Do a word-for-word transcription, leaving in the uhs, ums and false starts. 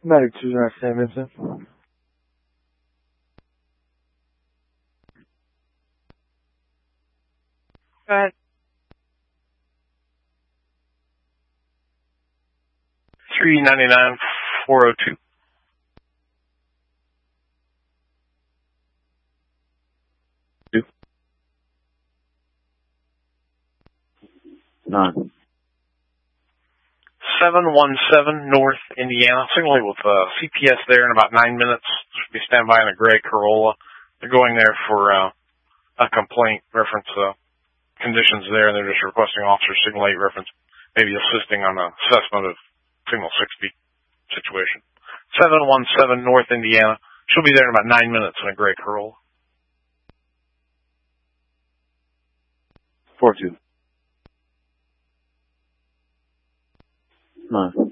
Medic two zero Sam Vincent. Go ahead. three ninety-nine four oh two. Two. Nine. seven one seven North Indiana. Signaling with uh, C P S there in about nine minutes. Should be standing by in a gray Corolla. They're going there for uh, a complaint reference uh, conditions there, and they're just requesting officer signal eight reference, maybe assisting on the assessment of signal sixty situation. seven one seven North Indiana. She'll be there in about nine minutes in a gray Corolla. Four two. Nine.